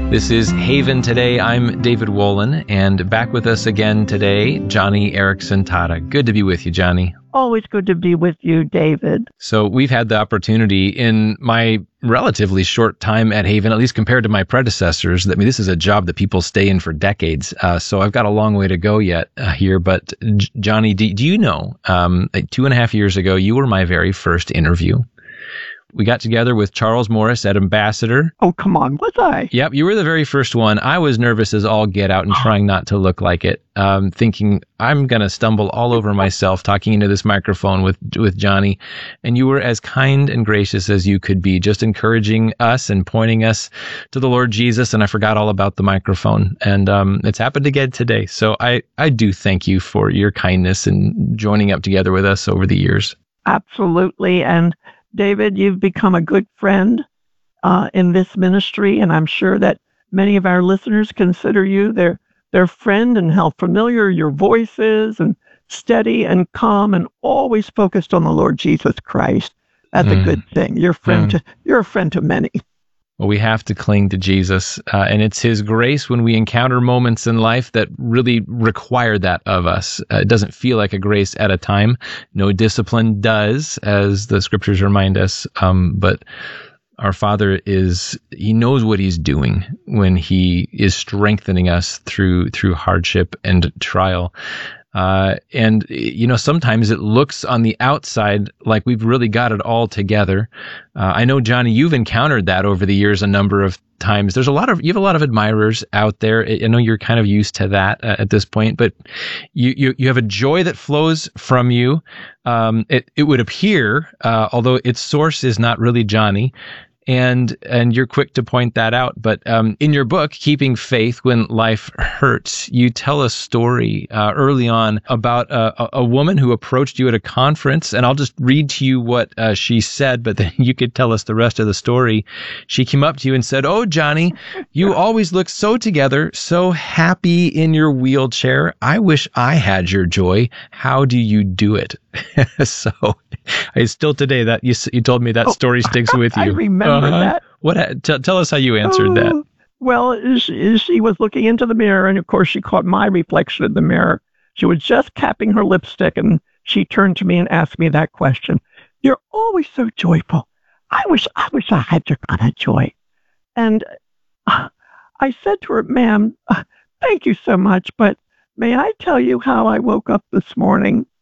This is Haven Today. I'm David Wolin, and back with us again today, Joni Eareckson Tada. Good to be with you, Joni. Always good to be with you, David. So we've had the opportunity in my relatively short time at Haven, at least compared to my predecessors. I mean, this is a job that people stay in for decades. So I've got a long way to go yet here. But Joni, do you know, 2.5 years ago, you were my very first interview. We got together with Charles Morris at Ambassador. Oh, come on, was I? Yep, you were the very first one. I was nervous as all get out and trying not to look like it, thinking I'm going to stumble all over myself talking into this microphone with Joni. And you were as kind and gracious as you could be, just encouraging us and pointing us to the Lord Jesus. And I forgot all about the microphone. And it's happened again today. So I do thank you for your kindness and joining up together with us over the years. Absolutely. And David, you've become a good friend in this ministry, and I'm sure that many of our listeners consider you their friend, and how familiar your voice is, and steady and calm and always focused on the Lord Jesus Christ. That's a good thing. You're a friend to many. Well, we have to cling to Jesus, and it's His grace when we encounter moments in life that really require that of us. It doesn't feel like a grace at a time. No discipline does, as the scriptures remind us, but our Father He knows what He's doing when He is strengthening us through hardship and trial. And, you know, sometimes it looks on the outside like we've really got it all together. I know, Joni, you've encountered that over the years a number of times. You have a lot of admirers out there. I know you're kind of used to that at this point, but you have a joy that flows from you. It would appear, although its source is not really Joni, and you're quick to point that out. But in your book, Keeping Faith When Life Hurts, you tell a story early on about a woman who approached you at a conference. And I'll just read to you what she said, but then you could tell us the rest of the story. She came up to you and said, "Oh, Joni, you always look so together, so happy in your wheelchair. I wish I had your joy. How do you do it?" So it's still today that you told me that story sticks with you. I remember that. Tell us how you answered that. Well, she was looking into the mirror, and of course she caught my reflection in the mirror. She was just capping her lipstick, and she turned to me and asked me that question. "You're always so joyful. I wish I had your kind of joy." And I said to her, "Ma'am, thank you so much, but may I tell you how I woke up this morning?"